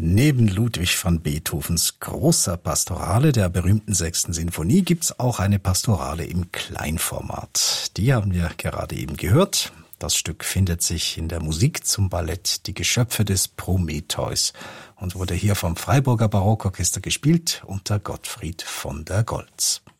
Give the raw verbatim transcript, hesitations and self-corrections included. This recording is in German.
Neben Ludwig van Beethovens großer Pastorale, der berühmten sechsten Sinfonie, gibt's auch eine Pastorale im Kleinformat. Die haben wir gerade eben gehört. Das Stück findet sich in der Musik zum Ballett Die Geschöpfe des Prometheus und wurde hier vom Freiburger Barockorchester gespielt unter Gottfried von der Goltz.